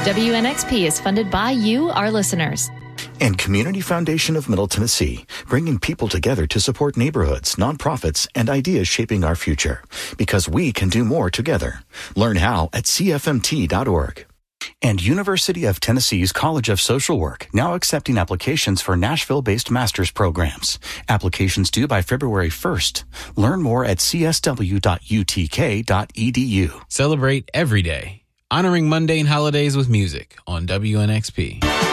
WNXP is funded by you, our listeners. And Community Foundation of Middle Tennessee, bringing people together to support neighborhoods, nonprofits, and ideas shaping our future. Because we can do more together. Learn how at cfmt.org. And University of Tennessee's College of Social Work, now accepting applications for Nashville-based master's programs. Applications due by February 1st. Learn more at csw.utk.edu. Celebrate every day, honoring mundane holidays with music on WNXP.